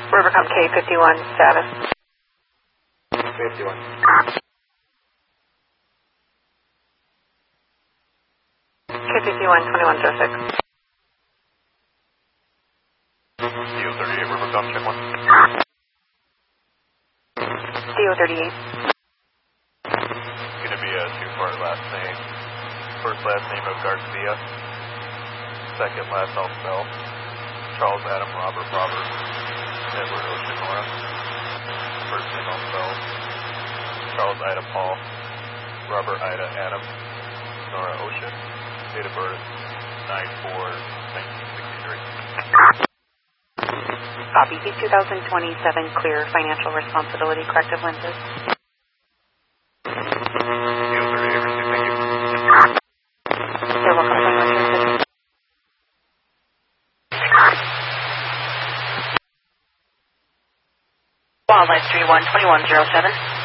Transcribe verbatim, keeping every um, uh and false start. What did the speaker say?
Rivercom K fifty-one, status. fifty-one. K fifty-one, twenty-one oh six. D O thirty-eight, Rivercom, check one. D O thirty-eight. It's going to be a two-part last name. First last name of Garcia. Second last I'll spell. Charles Adam Robert Robert. Edward Oceanora. First name I'll spell. Charles Ida Paul. Robert Ida Adam. Nora Ocean. Date of birth nine four nineteen sixty-three. Copy. B two thousand twenty-seven clear financial responsibility corrective lenses. You're welcome so much. Wildlife three one, twenty-one oh seven.